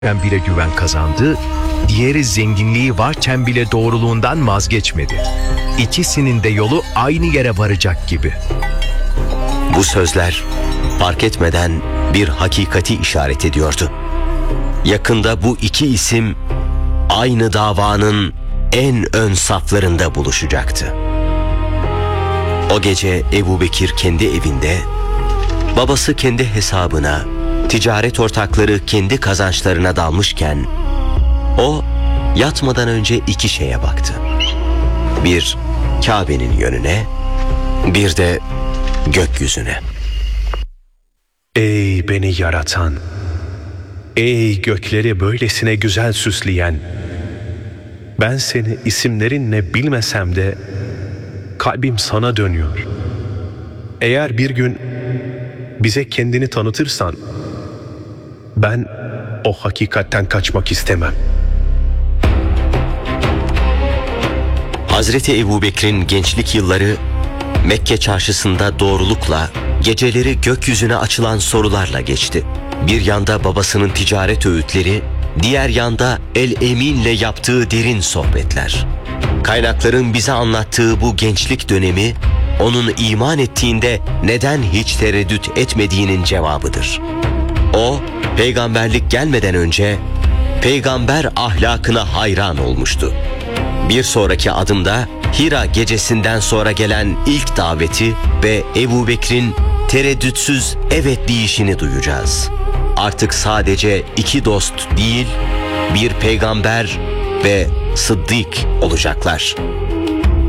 bile güven kazandı, diğeri zenginliği varken bile doğruluğundan vazgeçmedi. İkisinin de yolu aynı yere varacak gibi. Bu sözler fark etmeden bir hakikati işaret ediyordu. Yakında bu iki isim aynı davanın en ön saflarında buluşacaktı. O gece Ebubekir kendi evinde, babası kendi hesabına, ticaret ortakları kendi kazançlarına dalmışken, o yatmadan önce iki şeye baktı. Bir Kabe'nin yönüne, bir de gökyüzüne. Ey beni yaratan, ey gökleri böylesine güzel süsleyen, ben seni isimlerinle bilmesem de kalbim sana dönüyor. Eğer bir gün bize kendini tanıtırsan, ben o hakikatten kaçmak istemem. Hazreti Ebubekir'in gençlik yılları Mekke çarşısında doğrulukla, geceleri gökyüzüne açılan sorularla geçti. Bir yanda babasının ticaret öğütleri, diğer yanda El-Emin'le yaptığı derin sohbetler. Kaynakların bize anlattığı bu gençlik dönemi, onun iman ettiğinde neden hiç tereddüt etmediğinin cevabıdır. O, peygamberlik gelmeden önce peygamber ahlakına hayran olmuştu. Bir sonraki adımda Hira gecesinden sonra gelen ilk daveti ve Ebubekir'in tereddütsüz evet deyişini duyacağız. Artık sadece iki dost değil, bir peygamber ve sıddık olacaklar.